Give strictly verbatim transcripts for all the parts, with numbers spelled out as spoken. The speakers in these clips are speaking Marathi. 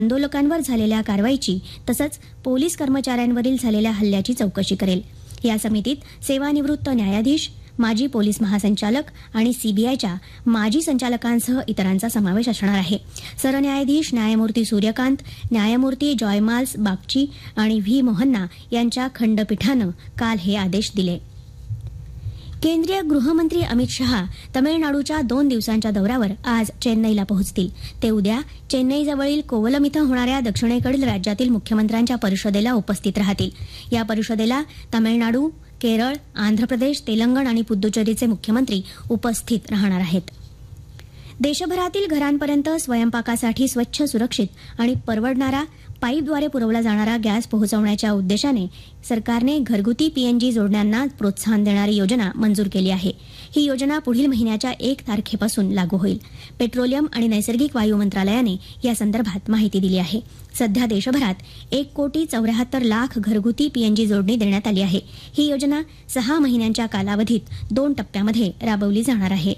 आंदोलकांवर झालेल्या कारवाईची तसंच पोलीस कर्मचाऱ्यांवरील झालेल्या हल्ल्याची चौकशी करेल. या समितीत सेवानिवृत्त न्यायाधीश, माजी पोलीस महासंचालक आणि सीबीआयच्या माजी संचालकांसह इतरांचा समावेश असणार आहे. सरन्यायाधीश न्यायमूर्ती सूर्यकांत, न्यायमूर्ती जॉयमाल्स बागची आणि व्ही मोहन्ना यांच्या खंडपीठानं काल हे आदेश दिले. केंद्रीय गृहमंत्री अमित शहा तमिळनाडूच्या दोन दिवसांच्या दौऱ्यावर आज चेन्नईला पोहोचतील. ते उद्या चेन्नईजवळील कोवलम इथं होणाऱ्या दक्षिणेकडील राज्यातील मुख्यमंत्र्यांच्या परिषदेला उपस्थित राहतील. या परिषदेला तमिळनाडू, केरळ, आंध्र प्रदेश, तेलंगण आणि पुद्दुचेरीचे मुख्यमंत्री उपस्थित राहणार आहेत. देशभरातील घरांपर्यंत स्वयंपाकासाठी स्वच्छ, सुरक्षित आणि परवडणारा पाईपद्वारे पुरवला जाणारा गॅस पोहोचवण्याच्या उद्देशाने सरकारने घरगुती पीएनजी जोडण्यांना प्रोत्साहन देणारी योजना मंजूर केली आहे. ही योजना पुढील महिन्याच्या एक तारखेपासून लागू होईल. पेट्रोलियम आणि नैसर्गिक वायू मंत्रालयाने या संदर्भात माहिती दिली आहे. सध्या देशभरात एक कोटी चौऱ्याहत्तर लाख घरगुती पीएनजी जोडणी देण्यात आली आहे. ही योजना सहा महिन्यांच्या कालावधीत दोन टप्प्यामध्ये राबवली जाणार आहे.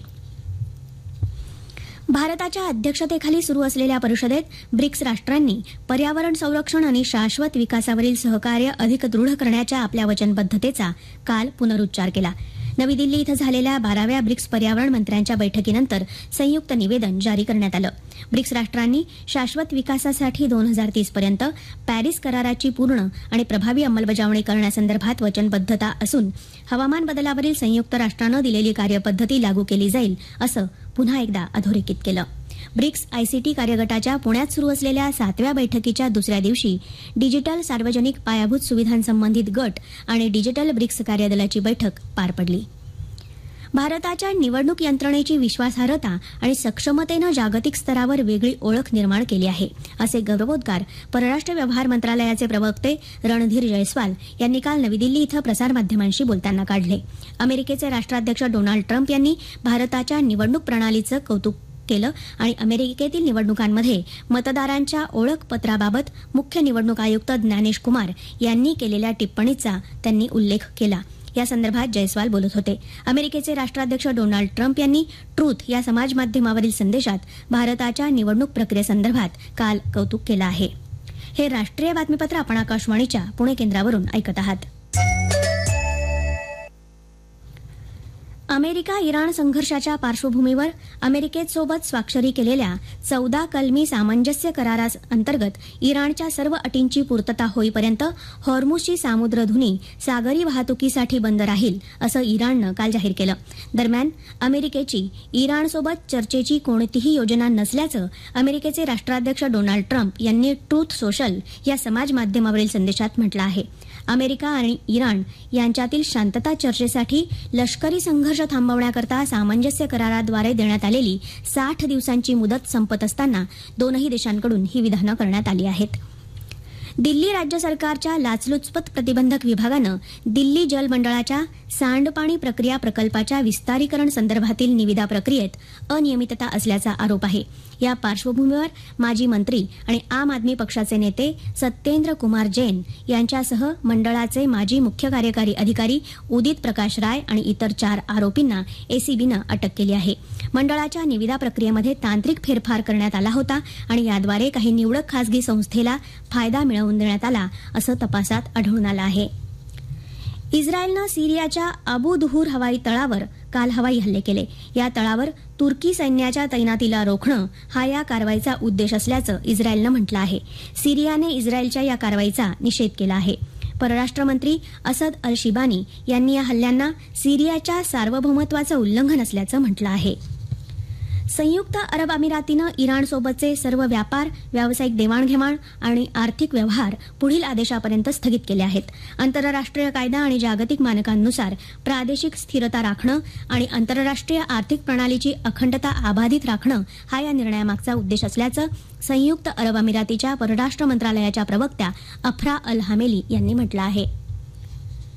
भारताच्या अध्यक्षतेखाली सुरू असलेल्या परिषदेत ब्रिक्स राष्ट्रांनी पर्यावरण संरक्षण आणि शाश्वत विकासावरील सहकार्य अधिक दृढ करण्याच्या आपल्या वचनबद्धतेचा काल पुनरुच्चार केला. नवी दिल्ली इथं झालेल्या बाराव्या ब्रिक्स पर्यावरण मंत्र्यांच्या बैठकीनंतर संयुक्त निवेदन जारी करण्यात आलं. ब्रिक्स राष्ट्रांनी शाश्वत विकासासाठी दोन हजार तीस पर्यंत पॅरिस कराराची पूर्ण आणि प्रभावी अंमलबजावणी करण्यासंदर्भात वचनबद्धता असून हवामान बदलावरील संयुक्त राष्ट्रानं दिलेली कार्यपद्धती लागू केली जाईल असं पुन्हा एकदा अधोरेखित केलं. ब्रिक्स आयसीटी कार्यगटाच्या पुण्यात सुरू असलेल्या सातव्या बैठकीच्या दुसऱ्या दिवशी डिजिटल सार्वजनिक पायाभूत सुविधांसंबंधित गट आणि डिजिटल ब्रिक्स कार्यदलाची बैठक पार पडली. भारताच्या निवडणूक यंत्रणेची विश्वासार्हता आणि सक्षमतेनं जागतिक स्तरावर वेगळी ओळख निर्माण केली आहे, असे गौरवोद्गार परराष्ट्र व्यवहार मंत्रालयाचे प्रवक्ते रणधीर जयस्वाल यांनी काल नवी दिल्ली इथं प्रसारमाध्यमांशी बोलताना काढले. अमेरिकेचे राष्ट्राध्यक्ष डोनाल्ड ट्रम्प यांनी भारताच्या निवडणूक प्रणालीचं कौतुक केलं आणि अमेरिकेतील निवडणुकांमध्ये मतदारांच्या ओळखपत्राबाबत मुख्य निवडणूक आयुक्त ज्ञानेश कुमार यांनी केलेल्या टिप्पणीचा त्यांनी उल्लेख केला. या संदर्भात जयस्वाल बोलत होते. अमेरिकेचे राष्ट्राध्यक्ष डोनाल्ड ट्रम्प यांनी ट्रूथ या समाजमाध्यमावरील संदेशात भारताच्या निवडणूक प्रक्रियेसंदर्भात काल कौतुक केलं आहे. हे राष्ट्रीय बातमीपत्र आपण आकाशवाणीच्या पुणे केंद्रावरून ऐकत आहात. अमेरिका इराण संघर्षाच्या पार्श्वभूमीवर अमेरिकेसोबत स्वाक्षरी केलेल्या चौदा कलमी सामंजस्य कराराअंतर्गत इराणच्या सर्व अटींची पूर्तता होईपर्यंत हॉर्मुझची सामुद्रधुनी सागरी वाहतुकीसाठी बंद राहील असं इराणनं काल जाहीर केलं. दरम्यान अमेरिकेची इराणसोबत चर्चेची कोणतीही योजना नसल्याचं अमेरिकेचे राष्ट्राध्यक्ष डोनाल्ड ट्रम्प यांनी ट्रूथ सोशल या समाजमाध्यमावरील संदेशात म्हटलं आहे. अमेरिका आणि इराण यांच्यातील शांतता चर्चेसाठी लष्करी संघर्ष थांबवण्याकरता सामंजस्य कराराद्वारे देण्यात आलेली साठ दिवसांची मुदत संपत असताना दोनही देशांकडून ही विधानं करण्यात आली आहेत. दिल्ली राज्य सरकारच्या लाचलुचपत प्रतिबंधक विभागानं दिल्ली जल मंडळाच्या सांडपाणी प्रक्रिया प्रकल्पाच्या विस्तारीकरण संदर्भातील निविदा प्रक्रियेत अनियमितता असल्याचा आरोप आहे. या पार्श्वभूमीवर माजी मंत्री आणि आम आदमी पक्षाचे नेते सत्येंद्र कुमार जैन यांच्यासह मंडळाचे माजी मुख्य कार्यकारी अधिकारी उदित प्रकाश राय आणि इतर चार आरोपींना एसीबीनं अटक केली आहे. मंडळाच्या निविदा प्रक्रियेमध्ये तांत्रिक फेरफार करण्यात आला होता आणि याद्वारे काही निवडक खासगी संस्थेला फायदा मिळवून देण्यात आला असं तपासात आढळून आलं आहे. इस्रायलनं सिरियाच्या अबू दुहूर हवाई तळावर काल हवाई हल्ले केले. या तळावर तुर्की सैन्याच्या तैनातीला रोखणं हा या कारवाईचा उद्देश असल्याचं इस्रायलनं म्हटलं आहे. सिरियाने इस्रायलच्या या कारवाईचा निषेध केला आहे. परराष्ट्र मंत्री असद अल शिबानी यांनी या हल्ल्यांना सिरियाच्या सार्वभौमत्वाचं उल्लंघन असल्याचं म्हटलं आहे. संयुक्त अरब अमिरातीनं इराणसोबतचे सर्व व्यापार, व्यावसायिक देवाणघेवाण आणि आर्थिक व्यवहार पुढील आदेशापर्यंत स्थगित केले आहेत. आंतरराष्ट्रीय कायदा आणि जागतिक मानकांनुसार प्रादेशिक स्थिरता राखणं आणि आंतरराष्ट्रीय आर्थिक प्रणालीची अखंडता अबाधित राखणं हा या निर्णयामागचा उद्देश असल्याचं संयुक्त अरब अमिरातीच्या परराष्ट्र मंत्रालयाच्या प्रवक्त्या अफरा अल हामेली यांनी म्हटलं आहे.